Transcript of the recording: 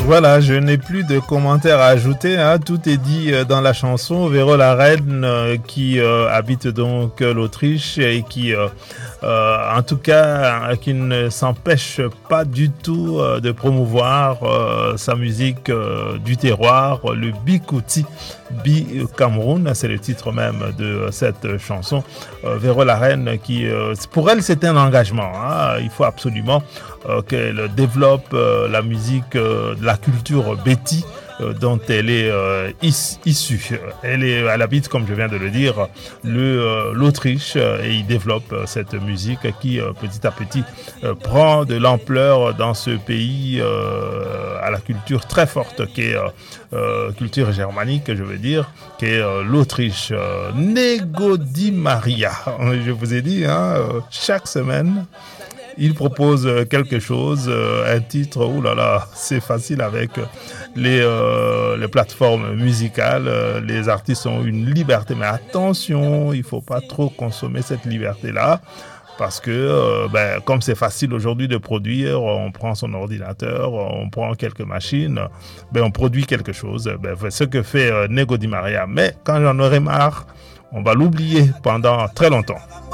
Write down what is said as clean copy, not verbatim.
Voilà, je n'ai plus de commentaires à ajouter, hein. Tout est dit dans la chanson. Véro la reine qui habite donc l'Autriche et qui, en tout cas, qui ne s'empêche pas du tout de promouvoir sa musique du terroir, le Bikouti Cameroun, c'est le titre même de cette chanson. Véro la reine qui, pour elle, c'est un engagement, hein. Il faut absolument qu'elle développe la musique de la culture Betty dont elle est issue. Elle habite, comme je viens de le dire, l'Autriche et il développe cette musique qui petit à petit prend de l'ampleur dans ce pays à la culture très forte qui est culture germanique, je veux dire, qui est l'Autriche. Nego Di Maria, je vous ai dit, hein, chaque semaine il propose quelque chose, un titre, oulala, c'est facile avec les plateformes musicales, les artistes ont une liberté, mais attention, il ne faut pas trop consommer cette liberté-là, parce que comme c'est facile aujourd'hui de produire, on prend son ordinateur, on prend quelques machines, on produit quelque chose, ce que fait Nego Di Maria, mais quand j'en aurai marre, on va l'oublier pendant très longtemps.